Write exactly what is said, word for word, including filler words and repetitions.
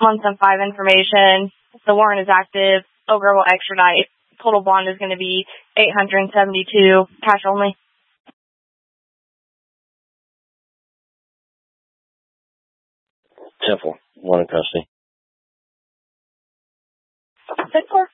one seventy-five information. The warrant is active. Ogre will extradite. Total bond is going to be eight hundred seventy-two, cash only. Temple, one in custody. Six four.